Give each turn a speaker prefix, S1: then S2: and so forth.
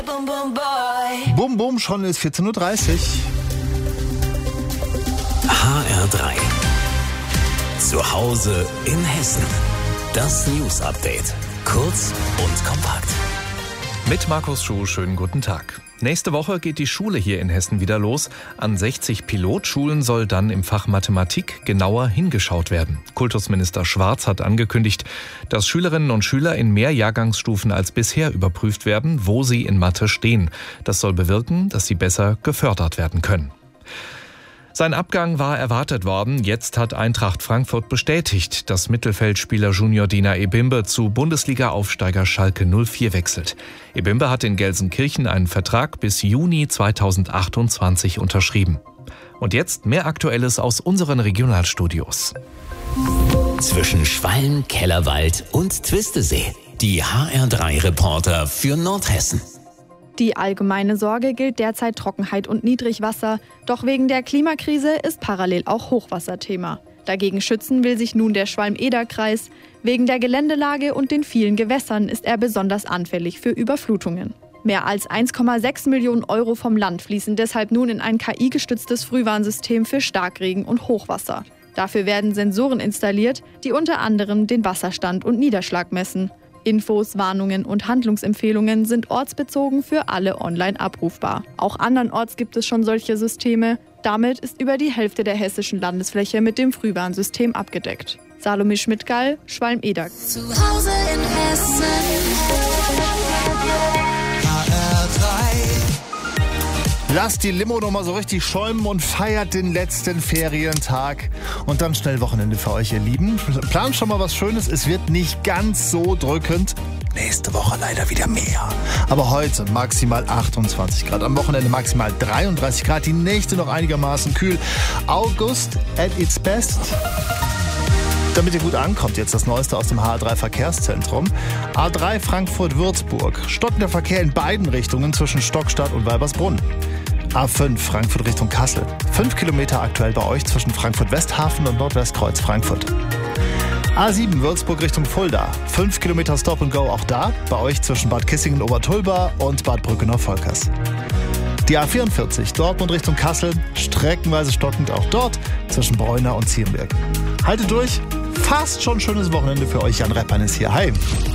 S1: Bum Bum, schon ist 14.30 Uhr.
S2: HR3. Zu Hause in Hessen. Das News Update. Kurz und kompakt.
S3: Mit Markus Schuh, schönen guten Tag. Nächste Woche geht die Schule hier in Hessen wieder los. An 60 Pilotschulen soll dann im Fach Mathematik genauer hingeschaut werden. Kultusminister Schwarz hat angekündigt, dass Schülerinnen und Schüler in mehr Jahrgangsstufen als bisher überprüft werden, wo sie in Mathe stehen. Das soll bewirken, dass sie besser gefördert werden können. Sein Abgang war erwartet worden. Jetzt hat Eintracht Frankfurt bestätigt, dass Mittelfeldspieler Junior Dina Ebimbe zu Bundesliga-Aufsteiger Schalke 04 wechselt. Ebimbe hat in Gelsenkirchen einen Vertrag bis Juni 2028 unterschrieben. Und jetzt mehr Aktuelles aus unseren Regionalstudios.
S2: Zwischen Schwalm, Kellerwald und Twistesee. Die HR3-Reporter für Nordhessen.
S4: Die allgemeine Sorge gilt derzeit Trockenheit und Niedrigwasser. Doch wegen der Klimakrise ist parallel auch Hochwasser Thema. Dagegen schützen will sich nun der Schwalm-Eder-Kreis. Wegen der Geländelage und den vielen Gewässern ist er besonders anfällig für Überflutungen. Mehr als 1,6 Millionen Euro vom Land fließen deshalb nun in ein KI-gestütztes Frühwarnsystem für Starkregen und Hochwasser. Dafür werden Sensoren installiert, die unter anderem den Wasserstand und Niederschlag messen. Infos, Warnungen und Handlungsempfehlungen sind ortsbezogen für alle online abrufbar. Auch andernorts gibt es schon solche Systeme. Damit ist über die Hälfte der hessischen Landesfläche mit dem Frühwarnsystem abgedeckt. Salome Schmidt-Gall, Schwalm-Eder.
S5: Zu Hause in Hessen.
S1: Lasst die Limo noch mal so richtig schäumen und feiert den letzten Ferientag. Und dann schnell Wochenende für euch, ihr Lieben. Plant schon mal was Schönes. Es wird nicht ganz so drückend. Nächste Woche leider wieder mehr. Aber heute maximal 28 Grad. Am Wochenende maximal 33 Grad. Die Nächte noch einigermaßen kühl. August at its best. Damit ihr gut ankommt, jetzt das Neueste aus dem HR3 Verkehrszentrum. A3 Frankfurt-Würzburg. Stockender Verkehr in beiden Richtungen zwischen Stockstadt und Weibersbrunn. A5 Frankfurt Richtung Kassel. 5 Kilometer aktuell bei euch zwischen Frankfurt-Westhafen und Nordwestkreuz Frankfurt. A7 Würzburg Richtung Fulda. 5 Kilometer Stop and Go auch da. Bei euch zwischen Bad Kissingen-Obertulba und Bad Brückenau-Volkers. Die A44 Dortmund Richtung Kassel. Streckenweise stockend auch dort zwischen Bräuner und Zierenberg. Haltet durch. Fast schon schönes Wochenende für euch. Jan Reppan ist hier. Hi.